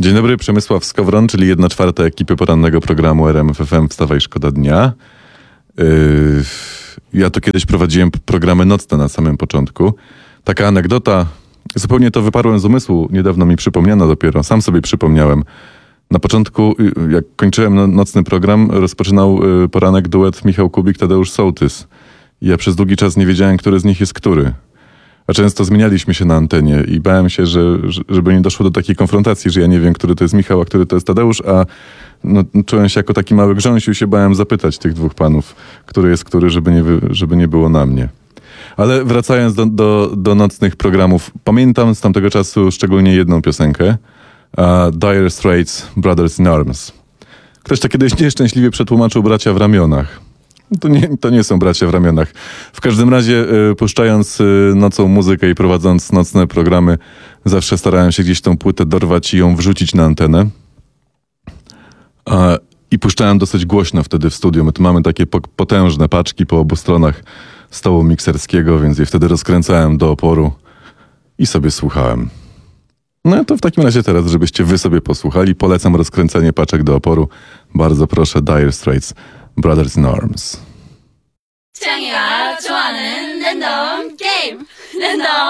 Dzień dobry, Przemysław Skowron, czyli 1/4 ekipy porannego programu RMF FM Wstawaj, szkoda dnia. Ja to kiedyś prowadziłem programy nocne na samym początku. Taka anegdota, zupełnie to wyparłem z umysłu, niedawno mi przypomniano dopiero, sam sobie przypomniałem. Na początku, jak kończyłem nocny program, rozpoczynał poranek duet Michał Kubik, Tadeusz Sołtys. I ja przez długi czas nie wiedziałem, który z nich jest który. A często zmienialiśmy się na antenie i bałem się, żeby nie doszło do takiej konfrontacji, że ja nie wiem, który to jest Michał, a który to jest Tadeusz, a czułem się jako taki mały grząsiu i się bałem zapytać tych dwóch panów, który jest który, żeby nie było na mnie. Ale wracając do nocnych programów, pamiętam z tamtego czasu szczególnie jedną piosenkę, Dire Straits, Brothers in Arms. Ktoś to kiedyś nieszczęśliwie przetłumaczył bracia w ramionach. To nie są bracia w ramionach. W każdym razie, puszczając nocą muzykę i prowadząc nocne programy, zawsze starałem się gdzieś tą płytę dorwać i ją wrzucić na antenę. I puszczałem dosyć głośno wtedy w studiu. My tu mamy takie potężne paczki po obu stronach stołu mikserskiego, więc je wtedy rozkręcałem do oporu i sobie słuchałem. No to w takim razie teraz, żebyście wy sobie posłuchali, polecam rozkręcenie paczek do oporu. Bardzo proszę, Dire Straits, Brothers in Arms. 창이가 좋아하는 랜덤 게임 랜덤